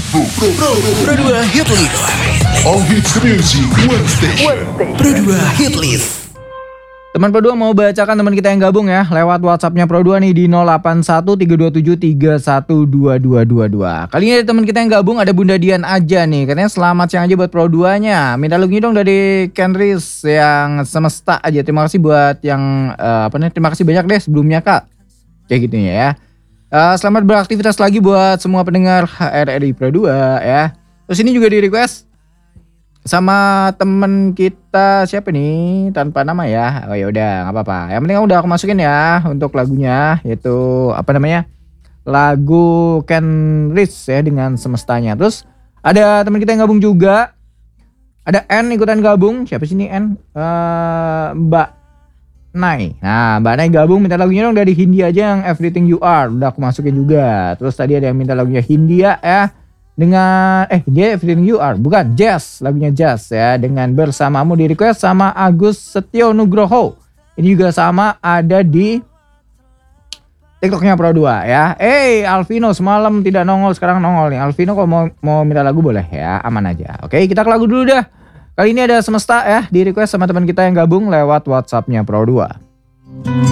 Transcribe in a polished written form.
Pro 2 Hit List. All hits music, one station. Pro 2 Hit List. Teman Pro 2 mau bacakan teman kita yang gabung ya lewat WhatsAppnya Pro 2 nih di 081327312222. Kali ini ada teman kita yang gabung, ada Bunda Dian aja nih. Katanya selamat siang aja buat Pro 2-nya. Minta lagunya dong dari Kenris yang semesta aja. Terima kasih buat yang terima kasih banyak deh sebelumnya Kak. Kayak gitu ya. Selamat beraktivitas lagi buat semua pendengar HRRI Pro 2 ya. Terus ini juga di request sama temen kita siapa nih tanpa nama ya. Oh ya udah nggak apa-apa. Yang penting udah aku masukin ya untuk lagunya, yaitu lagu Kenris ya dengan semestanya. Terus ada teman kita yang gabung juga. Ada N ikutan gabung. Siapa sih ini N? Mbak Nay. Nah, Mbak Nay gabung minta lagunya dong dari Hindia aja yang Everything You Are. Udah aku masukin juga. Terus tadi ada yang minta lagunya Hindia ya. Dengan dia Everything You Are. Bukan, Jazz. Lagunya Jazz ya. Dengan Bersamamu di request sama Agus Setio Nugroho. Ini juga sama ada di TikToknya Pro 2 ya. Alvino semalam tidak nongol, sekarang nongol nih. Alvino kalau mau minta lagu boleh ya. Aman aja. Oke, kita ke lagu dulu dah. Kali ini ada Semesta ya, di request sama teman kita yang gabung lewat WhatsAppnya Pro 2.